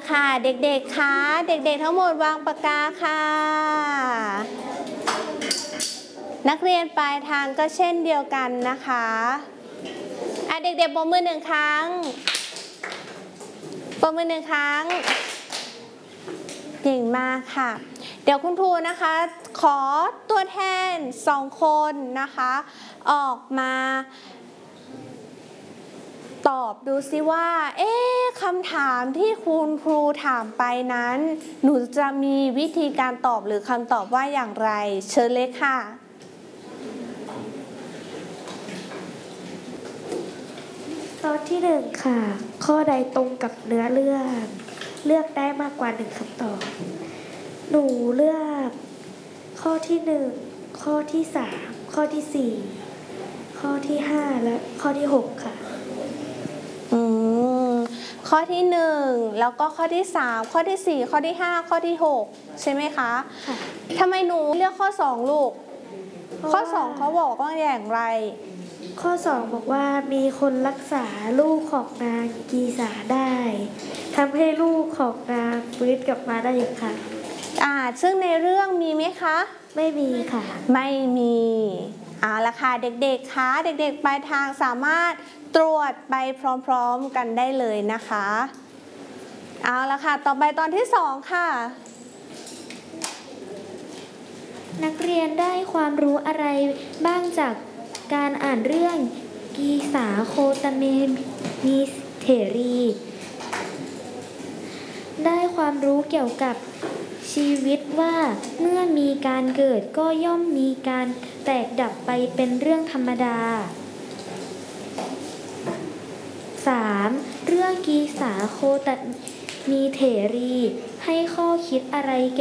ค่ะเด็กๆคะเด็กๆทั้งหมดวางปากกาค่ะนักเรียนปลายทางก็เช่นเดียวกันนะคะเด็กๆปรบมือ1 ครั้งปรบมือ1 ครั้งเก่งมากค่ะเดี๋ยวคุณครูนะคะขอตัวแทน2 คนนะคะออกมาตอบดูซิว่าคำถามที่คุณครูถามไปนั้นหนูจะมีวิธีการตอบหรือคำตอบว่าอย่างไรเชิญเลยค่ะข้อที่1ค่ะข้อใดตรงกับเนื้อเลือกได้มากกว่า1คำตอบหนูเลือกข้อที่1ข้อที่3ข้อที่4ข้อที่5และข้อที่6ค่ะข้อที่1แล้วก็ข้อที่3ข้อที่4ข้อที่5ข้อที่6ใช่ไหมคะค่ะทำไมหนูเลือกข้อ2ลูกข้อ2เขาบอกว่าอย่างไรข้อ2บอกว่ามีคนรักษาลูกของนางกีสาได้ทำให้ลูกของนางฟื้นกลับมาได้อีกค่ะซึ่งในเรื่องมีไหมคะไม่มีค่ะไม่มีเอาละค่ะเด็กๆคะเด็กๆปลายทางสามารถตรวจไปพร้อมๆกันได้เลยนะคะเอาละค่ะต่อไปตอนที่2ค่ะนักเรียนได้ความรู้อะไรบ้างจากการอ่านเรื่องกีสาโคตเมมีเถรีได้ความรู้เกี่ยวกับชีวิตว่าเมื่อมีการเกิดก็ย่อมมีการแตกดับไปเป็นเรื่องธรรมดา 3. เรื่องกีสาโคตมีเถรีให้ข้อคิดอะไร